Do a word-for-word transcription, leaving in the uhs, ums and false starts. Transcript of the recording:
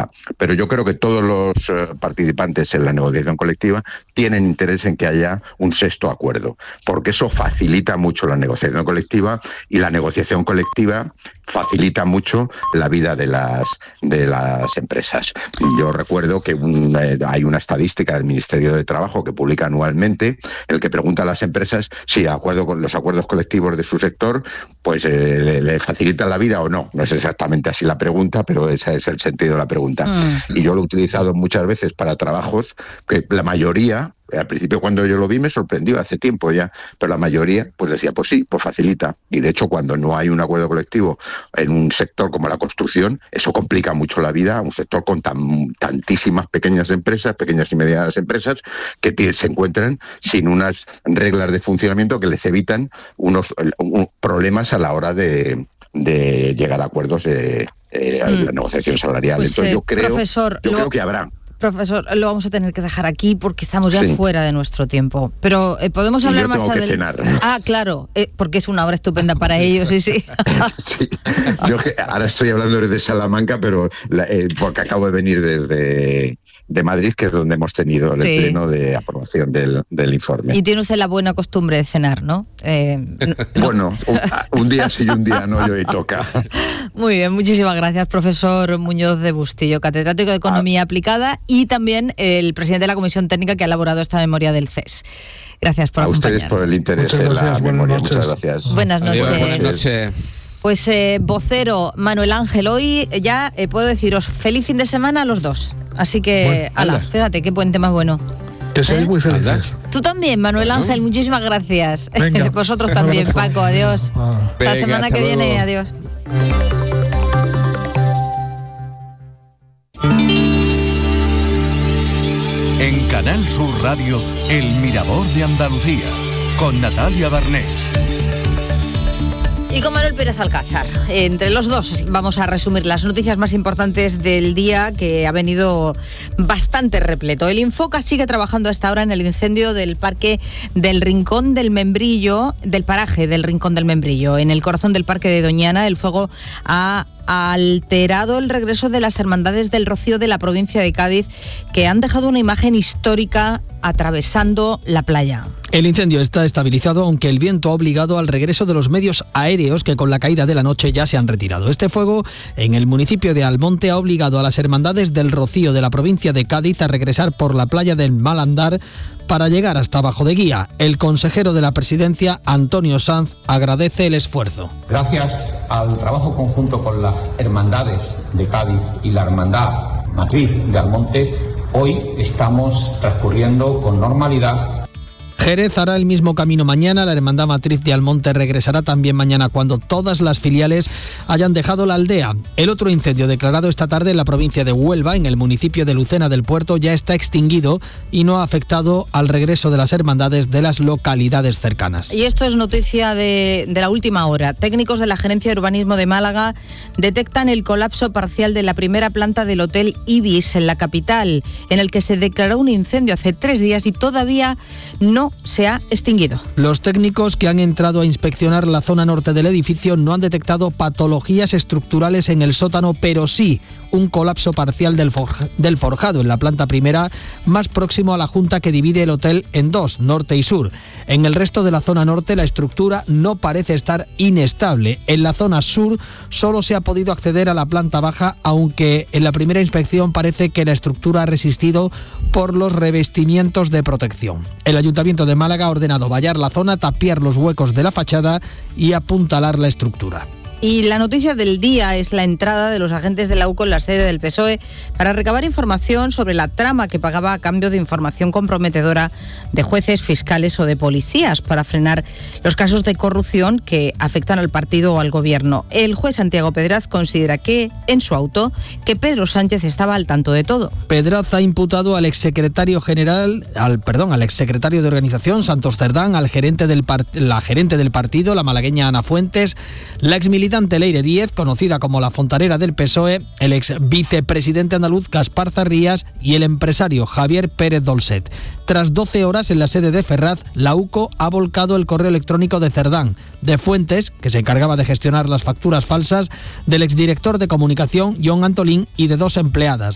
colectiva, pero yo creo que todos los eh, participantes en la negociación colectiva tienen interés en que haya un sexto acuerdo, porque eso facilita mucho la negociación colectiva y la negociación colectiva facilita mucho la vida de las de las empresas. Yo recuerdo que un, eh, hay una estadística del Ministerio de Trabajo que publica anualmente en el que pregunta a las empresas si de acuerdo con los acuerdos colectivos de su sector pues eh, le, le facilitan la vida o no. No es exactamente así la pregunta, pero ese es el sentido de la pregunta. Mm. Y yo lo he utilizado muchas veces para trabajos que la mayoría, al principio cuando yo lo vi me sorprendió, hace tiempo ya, pero la mayoría pues decía, pues sí, pues facilita. Y de hecho cuando no hay un acuerdo colectivo en un sector como la construcción, eso complica mucho la vida a un sector con tan, tantísimas pequeñas empresas, pequeñas y medianas empresas, que t- se encuentran sin unas reglas de funcionamiento que les evitan unos un, problemas a la hora de, de llegar a acuerdos de eh, mm. la negociación salarial. Pues, Entonces eh, yo creo, profesor, yo lo... creo que habrá. Profesor, lo vamos a tener que dejar aquí porque estamos ya sí. fuera de nuestro tiempo. Pero eh, podemos hablar y yo más tengo adelante. Que cenar. Ah, claro, eh, porque es una hora estupenda para ellos, sí, sí. sí. Yo que ahora estoy hablando desde Salamanca, pero la, eh, porque acabo de venir desde de Madrid, que es donde hemos tenido el sí. pleno de aprobación del, del informe. Y tiene usted la buena costumbre de cenar, ¿no? Eh, no. Bueno, un, un día sí y un día no, yo y toca. Muy bien, muchísimas gracias, profesor Muñoz de Bustillo, catedrático de Economía ah. Aplicada y también el presidente de la Comisión Técnica que ha elaborado esta memoria del C E S. Gracias por a ustedes por el interés en la memoria. Noches. Muchas gracias. Buenas noches. Adiós, buenas noches. Pues eh, vocero Manuel Ángel, hoy ya eh, puedo deciros feliz fin de semana a los dos. Así que, bueno, ala, fíjate qué puente más bueno. Que seáis ¿Eh? muy felices. Tú también, Manuel Ángel, muchísimas gracias. Vosotros también, Paco, adiós. Ah. Venga, la semana que luego. viene, adiós. En Canal Sur Radio, El Mirador de Andalucía, con Natalia Barnés. Y con Manuel Pérez Alcázar. Entre los dos vamos a resumir las noticias más importantes del día, que ha venido bastante repleto. El Infoca sigue trabajando hasta ahora en el incendio del parque del Rincón del Membrillo, del paraje del Rincón del Membrillo. En el corazón del parque de Doñana, el fuego ha alterado el regreso de las hermandades del Rocío de la provincia de Cádiz, que han dejado una imagen histórica atravesando la playa. El incendio está estabilizado, aunque el viento ha obligado al regreso de los medios aéreos que con la caída de la noche ya se han retirado. Este fuego en el municipio de Almonte ha obligado a las hermandades del Rocío de la provincia de Cádiz a regresar por la playa del Malandar para llegar hasta Bajo de Guía. El consejero de la presidencia, Antonio Sanz, agradece el esfuerzo. Gracias al trabajo conjunto con las hermandades de Cádiz y la hermandad matriz de Almonte, hoy estamos transcurriendo con normalidad. Jerez hará el mismo camino mañana. La Hermandad Matriz de Almonte regresará también mañana cuando todas las filiales hayan dejado la aldea. El otro incendio declarado esta tarde en la provincia de Huelva, en el municipio de Lucena del Puerto, ya está extinguido y no ha afectado al regreso de las hermandades de las localidades cercanas. Y esto es noticia de, de la última hora. Técnicos de la Gerencia de Urbanismo de Málaga detectan el colapso parcial de la primera planta del Hotel Ibis en la capital, en el que se declaró un incendio hace tres días y todavía no se ha extinguido. Los técnicos que han entrado a inspeccionar la zona norte del edificio no han detectado patologías estructurales en el sótano, pero sí un colapso parcial del, forja, del forjado en la planta primera, más próximo a la junta que divide el hotel en dos, norte y sur. En el resto de la zona norte la estructura no parece estar inestable. En la zona sur solo se ha podido acceder a la planta baja, aunque en la primera inspección parece que la estructura ha resistido por los revestimientos de protección. El Ayuntamiento de Málaga ha ordenado vallar la zona, tapiar los huecos de la fachada y apuntalar la estructura. Y la noticia del día es la entrada de los agentes de la U C O en la sede del P S O E para recabar información sobre la trama que pagaba a cambio de información comprometedora de jueces, fiscales o de policías para frenar los casos de corrupción que afectan al partido o al gobierno. El juez Santiago Pedraz considera que, en su auto, que Pedro Sánchez estaba al tanto de todo. Pedraz ha imputado al exsecretario general, al perdón, al exsecretario de organización, Santos Cerdán, al gerente del part, la gerente del partido, la malagueña Ana Fuentes, la exmilitante Leire Díez, conocida como la fontanera del P S O E, el ex vicepresidente andaluz Gaspar Zarrías y el empresario Javier Pérez Dolcet. Tras doce horas en la sede de Ferraz, la U C O ha volcado el correo electrónico de Cerdán, de Fuentes, que se encargaba de gestionar las facturas falsas, del exdirector de comunicación John Antolín y de dos empleadas.